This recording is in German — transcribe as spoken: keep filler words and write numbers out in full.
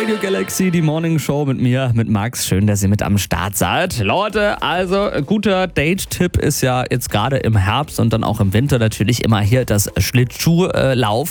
Radio Galaxy, die Morning Show mit mir, mit Max. Schön, dass ihr mit am Start seid. Leute, also guter Date-Tipp ist ja jetzt gerade im Herbst und dann auch im Winter natürlich immer hier das Schlittschuhlaufen.